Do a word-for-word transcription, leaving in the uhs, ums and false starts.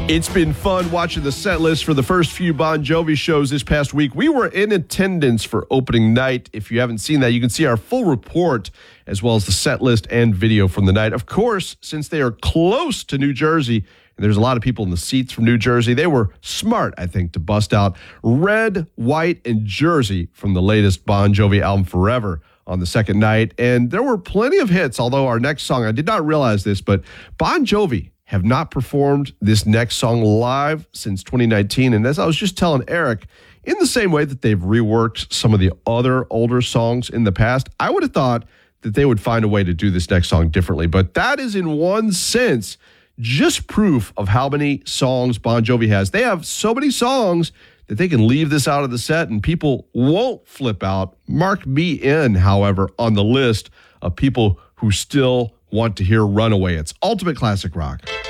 It's been fun watching the set list for the first few Bon Jovi shows this past week. We were in attendance for opening night. If you haven't seen that, you can see our full report as well as the set list and video from the night. Of course, since they are close to New Jersey, and there's a lot of people in the seats from New Jersey, they were smart, I think, to bust out Red, White, and Jersey from the latest Bon Jovi album, Forever, on the second night. And there were plenty of hits, although our next song, I did not realize this, but Bon Jovi have not performed this next song live since twenty nineteen. And as I was just telling Eric, in the same way that they've reworked some of the other older songs in the past, I would have thought that they would find a way to do this next song differently. But that is, in one sense, just proof of how many songs Bon Jovi has. They have so many songs that they can leave this out of the set and people won't flip out. Mark me in, however, on the list of people who still want to hear Runaway. It's Ultimate Classic Rock.